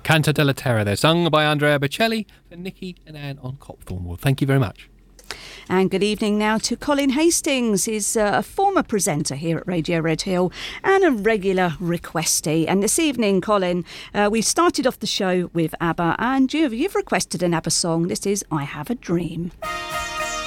Canto della Terra there, sung by Andrea Bocelli for Nikki and Anne on Copthorne Wood. Thank you very much. And good evening now to Colin Hastings. He's a former presenter here at Radio Red Hill and a regular requestee. And this evening, Colin, we started off the show with ABBA, and you've requested an ABBA song. This is I Have a Dream.